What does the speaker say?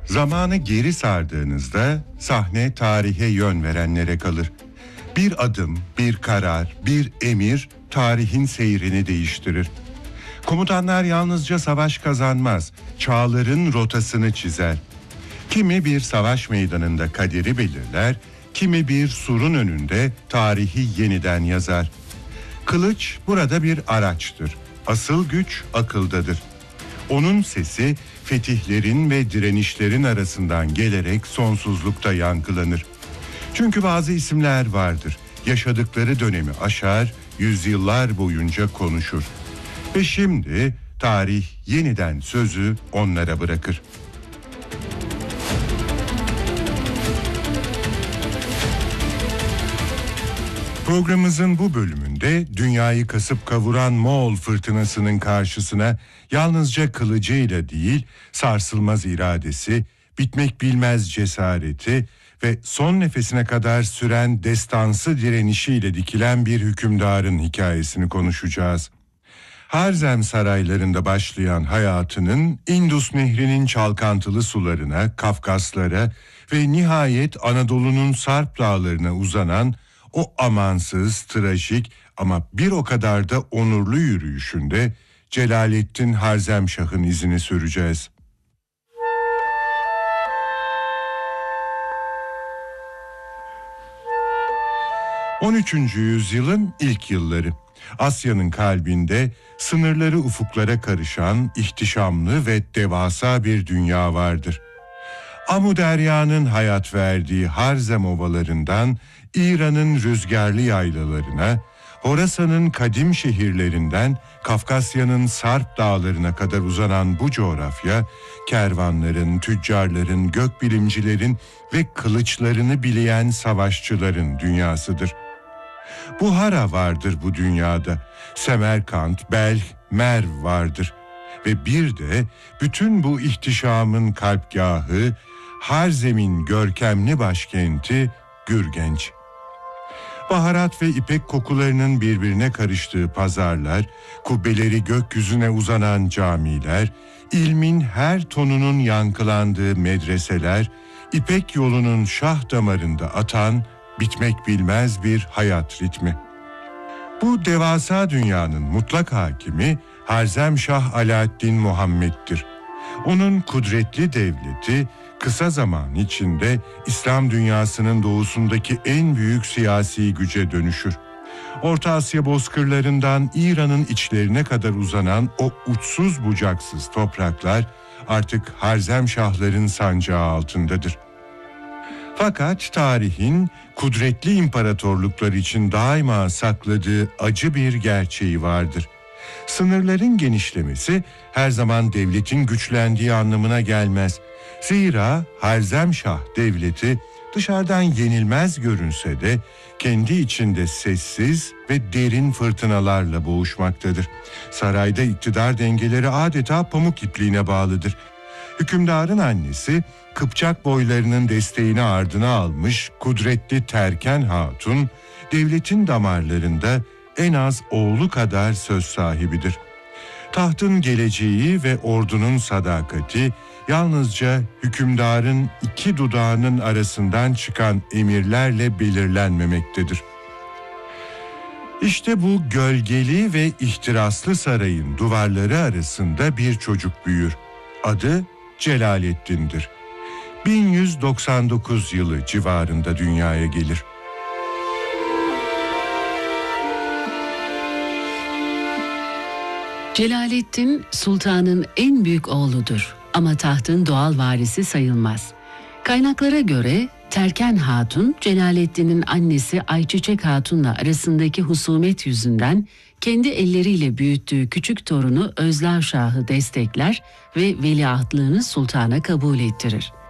Zamanı geri sardığınızda sahne tarihe yön verenlere kalır. Bir adım, bir karar, bir emir tarihin seyrini değiştirir. Komutanlar yalnızca savaş kazanmaz, çağların rotasını çizer. Kimi bir savaş meydanında kaderi belirler, kimi bir surun önünde tarihi yeniden yazar. Kılıç burada bir araçtır. Asıl güç akıldadır. Onun sesi fetihlerin ve direnişlerin arasından gelerek sonsuzlukta yankılanır. Çünkü bazı isimler vardır. Yaşadıkları dönemi aşar, yüzyıllar boyunca konuşur. Ve şimdi tarih yeniden sözü onlara bırakır. Programımızın bu bölümünde dünyayı kasıp kavuran Moğol fırtınasının karşısına yalnızca kılıcıyla değil, sarsılmaz iradesi, bitmek bilmez cesareti ve son nefesine kadar süren destansı direnişiyle dikilen bir hükümdarın hikayesini konuşacağız. Harzem saraylarında başlayan hayatının Indus Nehri'nin çalkantılı sularına, Kafkaslara ve nihayet Anadolu'nun Sarp dağlarına uzanan o amansız, trajik ama bir o kadar da onurlu yürüyüşünde Celaleddin Harzemşah'ın izini süreceğiz. 13. yüzyılın ilk yılları. Asya'nın kalbinde sınırları ufuklara karışan ihtişamlı ve devasa bir dünya vardır. Amuderya'nın hayat verdiği Harzem ovalarından İran'ın rüzgarlı yaylalarına, Horasan'ın kadim şehirlerinden Kafkasya'nın Sarp dağlarına kadar uzanan bu coğrafya, kervanların, tüccarların, gökbilimcilerin ve kılıçlarını bileyen savaşçıların dünyasıdır. Buhara vardır bu dünyada, Semerkant, Belh, Merv vardır ve bir de bütün bu ihtişamın kalpgahı, Harzem'in görkemli başkenti Gürgenç. Baharat ve ipek kokularının birbirine karıştığı pazarlar, kubbeleri gökyüzüne uzanan camiler, ilmin her tonunun yankılandığı medreseler, İpek yolunun şah damarında atan bitmek bilmez bir hayat ritmi. Bu devasa dünyanın mutlak hakimi Harzemşah Alaaddin Muhammed'dir. Onun kudretli devleti kısa zaman içinde İslam dünyasının doğusundaki en büyük siyasi güce dönüşür. Orta Asya bozkırlarından İran'ın içlerine kadar uzanan o uçsuz bucaksız topraklar artık Harzemşahların sancağı altındadır. Fakat tarihin kudretli imparatorluklar için daima sakladığı acı bir gerçeği vardır. Sınırların genişlemesi her zaman devletin güçlendiği anlamına gelmez. Zira Harzemşah devleti dışarıdan yenilmez görünse de kendi içinde sessiz ve derin fırtınalarla boğuşmaktadır. Sarayda iktidar dengeleri adeta pamuk ipliğine bağlıdır. Hükümdarın annesi Kıpçak boylarının desteğini ardına almış kudretli Terken Hatun, devletin damarlarında en az oğlu kadar söz sahibidir. Tahtın geleceği ve ordunun sadakati yalnızca hükümdarın iki dudağının arasından çıkan emirlerle belirlenmemektedir. İşte bu gölgeli ve ihtiraslı sarayın duvarları arasında bir çocuk büyür. Adı Celaleddin'dir. 1199 yılı civarında dünyaya gelir. Celaleddin sultanın en büyük oğludur ama tahtın doğal varisi sayılmaz. Kaynaklara göre Terken Hatun, Celaleddin'in annesi Ayçiçek Hatun'la arasındaki husumet yüzünden kendi elleriyle büyüttüğü küçük torunu Özlav Şah'ı destekler ve veliahtlığını sultana kabul ettirir.